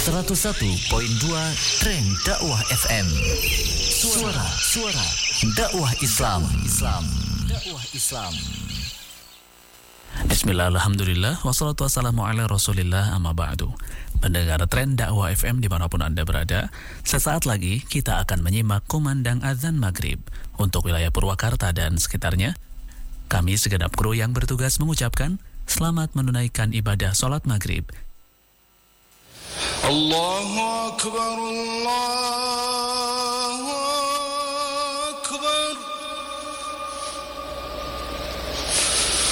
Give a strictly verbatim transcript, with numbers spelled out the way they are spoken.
seratus satu koma dua Trend Dakwah F M. Suara, suara dakwah Islam. Islam. Dakwah Islam. Bismillah, alhamdulillah, wassalatu wassalamu ala rasulillah, amma ba'du. Pendengar Trend Dakwah F M dimanapun Anda berada, sesaat lagi kita akan menyimak kumandang azan maghrib untuk wilayah Purwakarta dan sekitarnya. Kami segenap kru yang bertugas mengucapkan selamat menunaikan ibadah sholat maghrib. Allahu Akbar, Allah